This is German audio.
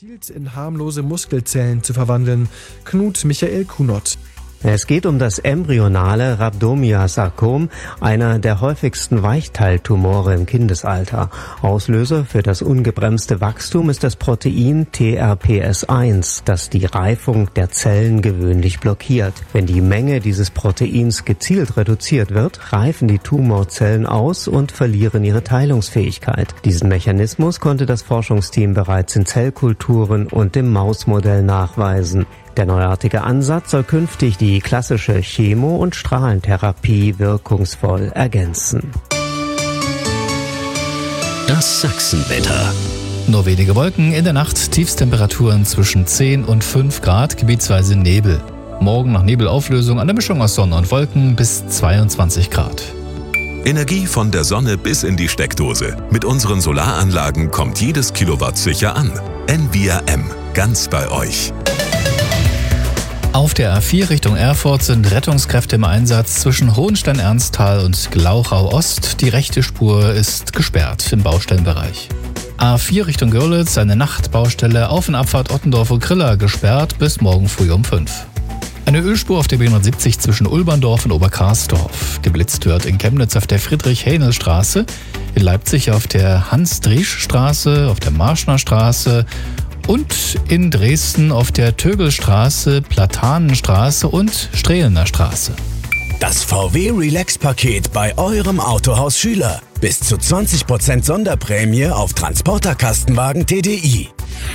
gezielt in harmlose Muskelzellen zu verwandeln. Knut Michael Kunott. Es geht um das embryonale Rhabdomyosarkom, einer der häufigsten Weichteiltumore im Kindesalter. Auslöser für das ungebremste Wachstum ist das Protein TRPS1, das die Reifung der Zellen gewöhnlich blockiert. Wenn die Menge dieses Proteins gezielt reduziert wird, reifen die Tumorzellen aus und verlieren ihre Teilungsfähigkeit. Diesen Mechanismus konnte das Forschungsteam bereits in Zellkulturen und im Mausmodell nachweisen. Der neuartige Ansatz soll künftig die klassische Chemo- und Strahlentherapie wirkungsvoll ergänzen. Das Sachsenwetter. Nur wenige Wolken, in der Nacht Tiefstemperaturen zwischen 10 und 5 Grad, gebietsweise Nebel. Morgen nach Nebelauflösung eine Mischung aus Sonne und Wolken bis 22 Grad. Energie von der Sonne bis in die Steckdose. Mit unseren Solaranlagen kommt jedes Kilowatt sicher an. Envia M, ganz bei euch. Auf der A4 Richtung Erfurt sind Rettungskräfte im Einsatz zwischen Hohenstein-Ernsthal und Glauchau-Ost. Die rechte Spur ist gesperrt im Baustellenbereich. A4 Richtung Görlitz, eine Nachtbaustelle auf und Abfahrt Ottendorf-Grilla gesperrt bis morgen früh um 5. Eine Ölspur auf der B170 zwischen Ulberndorf und Oberkarsdorf. Geblitzt wird in Chemnitz auf der Friedrich-Hähnel-Straße, in Leipzig auf der Hans-Driesch-Straße, auf der Marschner Straße und in Dresden auf der Tögelstraße, Platanenstraße und Strehlener Straße. Das VW Relax-Paket bei eurem Autohaus Schüler. Bis zu 20% Sonderprämie auf Transporterkastenwagen TDI.